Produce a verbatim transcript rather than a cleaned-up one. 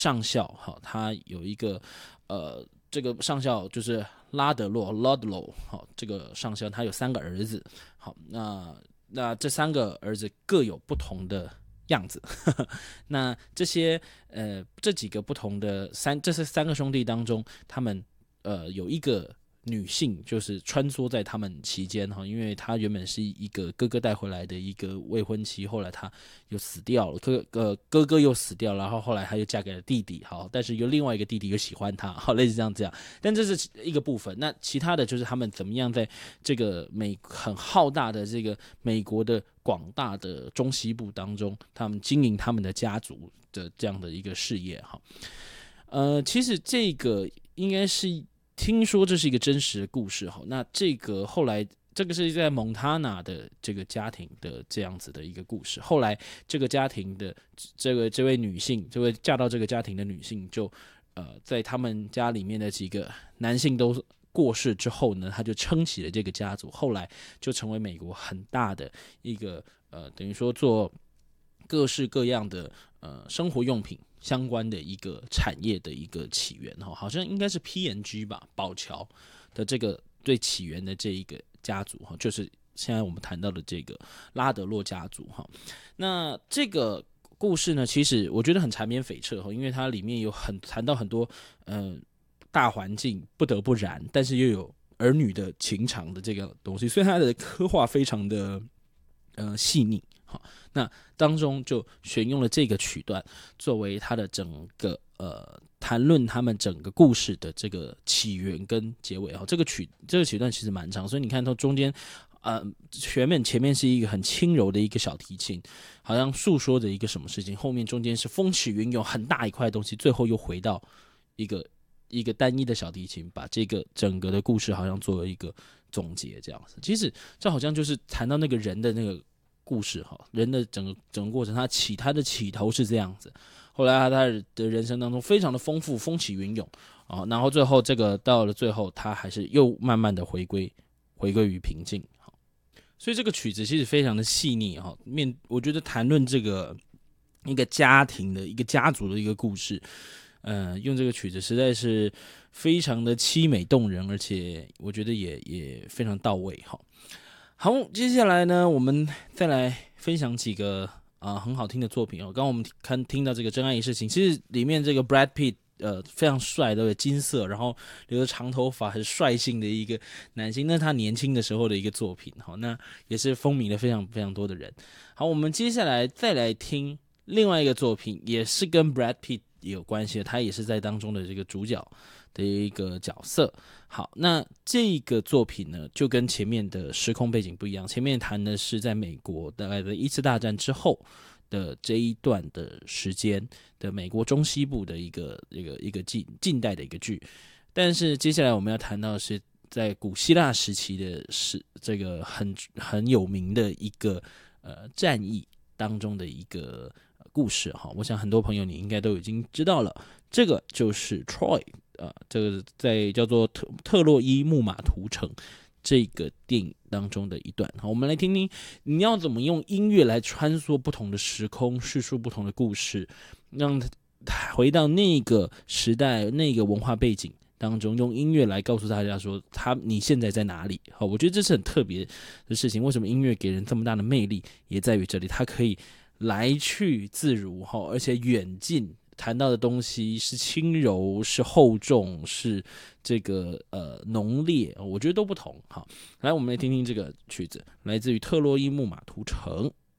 上校，好，他有一个呃，这个上校就是拉德洛 （Ludlow），好，这个上校他有三个儿子，好，那那这三个儿子各有不同的样子，那这些呃这几个不同的三，这是三个兄弟当中，他们呃有一个女性就是穿梭在他们期间哈，因为她原本是一个哥哥带回来的一个未婚妻，后来她又死掉了，哥呃哥哥又死掉了，然后后来她又嫁给了弟弟，好，但是有另外一个弟弟又喜欢她，好，类似这样这样，但这是一个部分。那其他的就是他们怎么样在这个美很浩大的这个美国的广大的中西部当中，他们经营他们的家族的这样的一个事业哈。呃，其实这个应该是。听说这是一个真实的故事哈，那这个后来这个是在蒙塔纳的这个家庭的这样子的一个故事。后来这个家庭的这个这位女性，这位嫁到这个家庭的女性就，呃在他们家里面的几个男性都过世之后呢，她就撑起了这个家族，后来就成为美国很大的一个呃等于说做各式各样的呃生活用品相关的一个产业的一个起源哈，好像应该是 P and G 吧，宝乔的这个最起源的这一个家族哈，就是现在我们谈到的这个拉德洛家族哈。那这个故事呢，其实我觉得很缠绵悱恻哈，因为它里面有很谈到很多嗯、呃、大环境不得不然，但是又有儿女的情长的这个东西，所以它的刻画非常的呃细腻。好，那当中就选用了这个曲段作为他的整个呃谈论他们整个故事的这个起源跟结尾。这个曲这个曲段其实蛮长，所以你看到中间呃前面前面是一个很轻柔的一个小提琴，好像诉说着一个什么事情，后面中间是风起云涌很大一块东西，最后又回到一个一个单一的小提琴，把这个整个的故事好像做了一个总结这样子。其实这好像就是谈到那个人的那个故事哈，人的整个整个过程，他起他的起头是这样子，后来他的人生当中非常的丰富，风起云涌啊，然后最后这个到了最后，他还是又慢慢的回归回归于平静。所以这个曲子其实非常的细腻哈，面我觉得谈论这个一个家庭的一个家族的一个故事，呃，用这个曲子实在是非常的凄美动人，而且我觉得也也非常到位哈。好，接下来呢，我们再来分享几个啊、呃、很好听的作品哦。刚刚我们看听到这个《真爱一世情》，其实里面这个 Brad Pitt 呃非常帅的金色，然后留着长头发，很率性的一个男星，那是他年轻的时候的一个作品，好，那也是风靡了非常非常多的人。好，我们接下来再来听另外一个作品，也是跟 Brad Pitt 有关系的，他也是在当中的这个主角的一个角色。好，那这个作品呢，就跟前面的时空背景不一样。前面谈的是在美国大概的一次大战之后的这一段的时间的美国中西部的一个一个一个近近代的一个剧，但是接下来我们要谈到的是在古希腊时期的是这个很很有名的一个呃战役当中的一个故事哈。我想很多朋友你应该都已经知道了，这个就是 Troy。呃，这个在叫做特特洛伊木马屠城这个电影当中的一段，好，我们来听听你要怎么用音乐来穿梭不同的时空，叙述不同的故事，让回到那个时代、那个文化背景当中，用音乐来告诉大家说他你现在在哪里。好，我觉得这是很特别的事情。为什么音乐给人这么大的魅力，也在于这里，它可以来去自如，而且远近。谈到的东西是轻柔，是厚重，是这个呃浓烈，我觉得都不同。好，来我们来听听这个曲子，来自于特洛伊木马屠城。